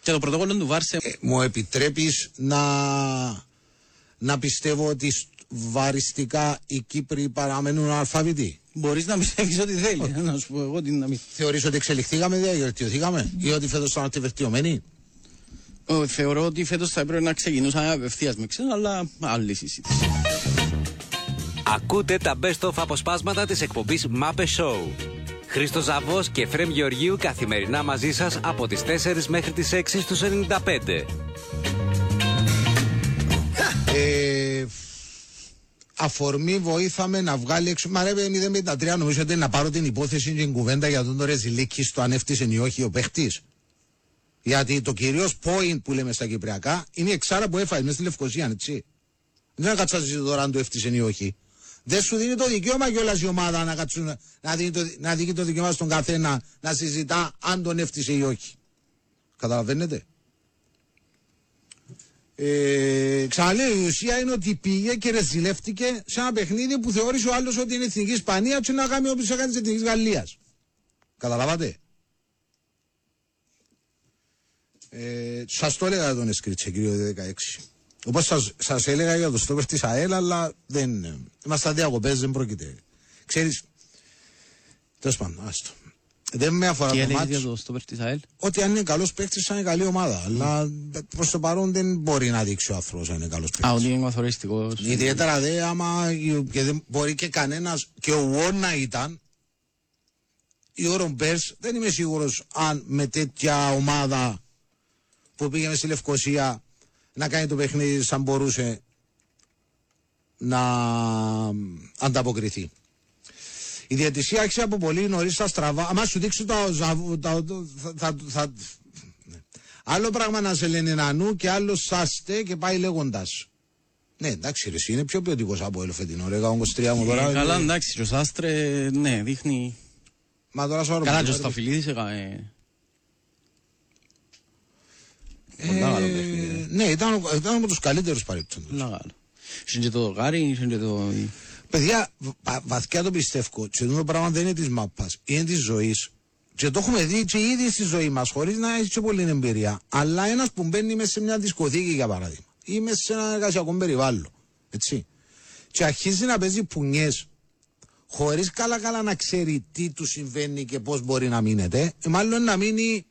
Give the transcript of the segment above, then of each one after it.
Και το πρωτόκολλο του Βάρσε. Μου επιτρέπεις να πιστεύω ότι βαριστικά οι Κύπροι παραμένουν αλφαβητοί? Μπορείς να πιστεύεις ότι θέλει. Να σου πω εγώ την να μην. Θεωρείς ότι εξελιχθήκαμε, διαβελτιωθήκαμε, ή ότι φέτος ήταν βελτιωμένοι? Θεωρώ ότι φέτος θα έπρεπε να ξεκινούσαμε απευθείας με ξένα, αλλά άλλη συζήτηση. Ακούτε τα best of αποσπάσματα της εκπομπής Μάπε Show. Χρήστος Ζαβός και Εφραίμ Γεωργίου καθημερινά μαζί σας από τις 4 μέχρι τις 6 στους 95. Αφορμή βοήθαμε να βγάλει έξω. Μα ρε 0,53 νομίζω ότι να πάρω την υπόθεση και την κουβέντα για τον Ρεζιλίκη στο αν έφτιασε ή όχι ο παίχτης. Γιατί το κυρίως point που λέμε στα κυπριακά είναι η εξάρα που έφαγε μέσα στη Λευκοσία, έτσι. Δεν θα κατσάζει τώρα αν το έφτιασε ή όχι. Δεν σου δίνει το δικαίωμα κιόλας η ομάδα να δίνει το δικαίωμα στον καθένα να συζητά αν τον έφτιασε ή όχι. Καταλαβαίνετε? Ξαναλέω, η ουσία είναι ότι πήγε και ρεζιλεύτηκε σε ένα παιχνίδι που θεώρησε ο άλλος ότι είναι εθνική Ισπανία και να κάνει όπως έκανε της εθνικής Γαλλίας. Καταλαβαίνετε? Σας το έλεγα για τον Εσκρίτσε, κύριο 16. Όπως σας έλεγα για το στόπερ της ΑΕΛ, αλλά δεν. Είμαστε διακοπές, δεν πρόκειται. Ξέρεις, τέλος πάντων, άστο. Δεν με αφορά το μάτς. Ότι αν είναι καλός παίκτης, θα είναι καλή ομάδα. Αλλά προς το παρόν δεν μπορεί να δείξει ο άνθρωπος αν είναι καλός παίκτης. Α, ότι είναι καθοριστικός. Ιδιαίτερα δε, άμα και δεν μπορεί και κανένας, και ο Βόρνα ήταν, ή ο Ρομπέρς, δεν είμαι σίγουρος αν με τέτοια ομάδα που πήγαμε στη Λευκοσία να κάνει το παιχνίδι σαν μπορούσε να ανταποκριθεί. Η διαιτησία άρχισε από πολύ νωρίς τα στραβά. Άμα σου δείξω άλλο πράγμα να σε λένε νανού και άλλο σάστε και πάει λέγοντας. Ναι, εντάξει ρε, είναι πιο ποιοτικός από ελφετινό. Ρε, 23 μου τώρα. Καλά, εντάξει, ο Σάστρε, ναι, δείχνει. Μα τώρα σου καλά, και ο Σταφυλίδης έκανε. Ναι, ήταν από τους καλύτερους παρεπτόντους. Να καλό. Είχε και το Γάρι, είχε και το... Παιδιά, βαθιά το πιστεύω. Και το πράγμα δεν είναι της μάπας, είναι της ζωής. Και το έχουμε δει και ήδη στη ζωή μας, χωρίς να έχει και πολλή εμπειρία. Αλλά ένας που μπαίνει μέσα σε μια δισκοθήκη, για παράδειγμα, ή μέσα σε ένα εργασιακό περιβάλλον, έτσι, και αρχίζει να παίζει πουνιές, χωρίς καλά να ξέρει τι του συμβαίνει και πώς μπορεί να μείνεται, μάλλον να μείνει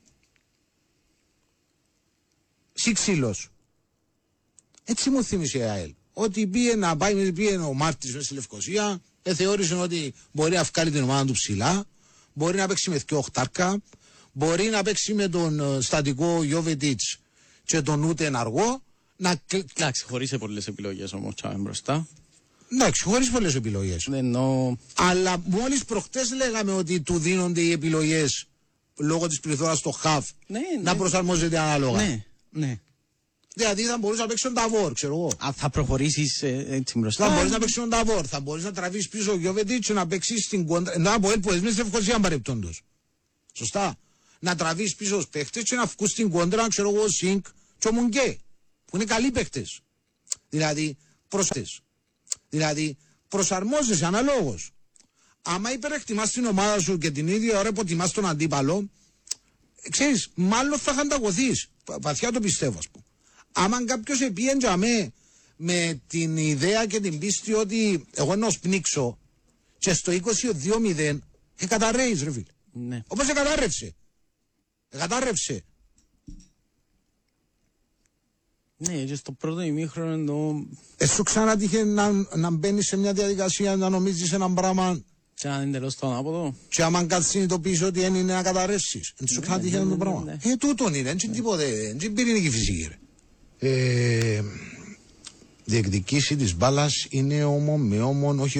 σύξυλος. Έτσι μου θύμισε η ΑΕΛ. Ότι πήγε ο Μάρτης μέσα στη Λευκοσία, θεώρησε ότι μπορεί να βγάλει την ομάδα του ψηλά, μπορεί να παίξει με 2 οχτάρκα, μπορεί να παίξει με τον στατικό Γιώβετιτς και τον Ούτεν αργό. Εντάξει, χωρίς πολλές επιλογές όμως, τσάμε μπροστά. Εντάξει, χωρίς πολλές επιλογές. Αλλά μόλις προχτές λέγαμε ότι του δίνονται οι επιλογές λόγω της πληθώρας στο χαφ, να προσαρμόζεται ανάλογα. Ναι. Δηλαδή θα μπορείς να παίξεις τον Ταβόρ, ξέρω εγώ. Αν θα προχωρήσεις έτσι μπροστά. Θα μπορείς να παίξεις τον Ταβόρ, θα μπορείς να τραβήσεις πίσω ο Γιώβετιτς και να παίξεις στην κόντρα. Να από έλποδες μέσα στην Ευκοσία παρεπτόντως. Σωστά. Να τραβήσεις πίσω ως παίχτες και να βγουν στην κόντρα, ξέρω εγώ, ο Σινκ και ο Μουνγκέ, που είναι καλοί παίχτες. Δηλαδή προσαρμόζεσαι αναλόγως. Άμα υπερεκτιμάς την ομάδα σου και την ίδια ώρα που τιμάς τον αντίπαλο, ξέρεις, μάλλον θα χανταγωθείς. Βαθιά το πιστεύω, ας πούμε. Άμα κάποιος επίεντζαμε με την ιδέα και την πίστη ότι εγώ να πνίξω και στο 22-0 καταρρέεις ρε φίλε. Ναι. Όπως κατάρρευσε. Ναι, και στο πρώτο ημίχρονο σου ξανά τύχε να μπαίνεις σε μια διαδικασία να νομίζεις έναν πράγμα και αν είναι τελώς το ανάποδο. Και άμα κάτι συνειδητοποιήσεις ότι είναι να καταρρεύσεις. Σου ξανά τύχε το πράγμα. Τούτον είναι, δεν τίποτε, δεν πυρηνική φυσική ρε. Διεκδικήσει της μπάλας είναι όμον με όμον, όχι